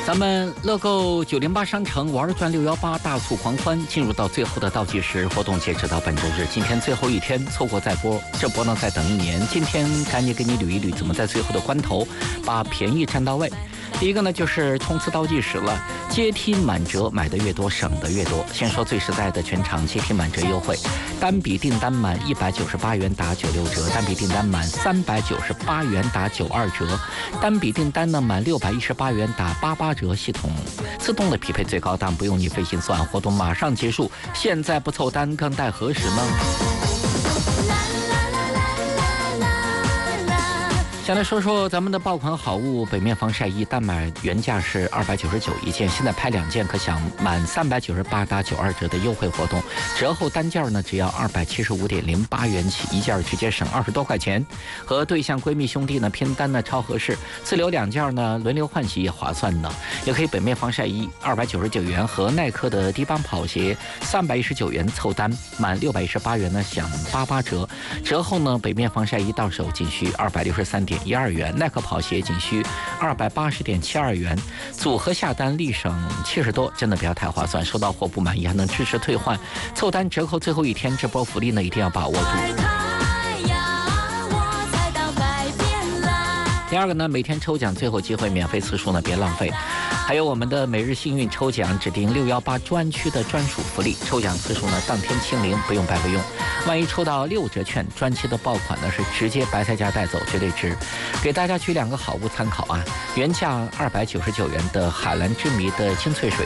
咱们乐购908商城玩转618大促狂欢进入到最后的倒计时，活动截止到本周日，今天最后一天，错过再播，这波呢再等1年。今天赶紧给你捋一捋，怎么在最后的关头把便宜占到位。第一个呢，就是冲刺倒计时了，阶梯满折，买的越多省的越多。先说最实在的全场阶梯满折优惠，单笔订单满198元打96折，单笔订单满398元打92折，单笔订单呢满618元打88折，系统自动的匹配最高档，不用你费心算。活动马上结束，现在不凑单更待何时呢？先来说说咱们的爆款好物北面防晒衣，单买原价是299一件，现在拍2件可享满398打92折的优惠活动，折后单件呢只要275.08元起，一件直接省20多块钱。和对象闺蜜兄弟呢拼单呢超合适，自留2件呢轮流换洗也划算呢。也可以北面防晒衣299元和耐克的低帮跑鞋319元凑单，满618元呢享88折，折后呢北面防晒衣到手仅需263.12元，耐克跑鞋仅需280.72元，组合下单立省70多，真的不要太划算。收到货不满意还能支持退换，凑单折扣最后一天，这波福利呢一定要把握住。第二个呢，每天抽奖最后机会，免费次数呢别浪费。还有我们的每日幸运抽奖，指定618专区的专属福利，抽奖次数呢当天清零，不用白费用。万一抽到6折券，专区的爆款呢是直接白菜价带走，绝对值。给大家举2个好物参考啊，原价299元的海蓝之谜的清脆水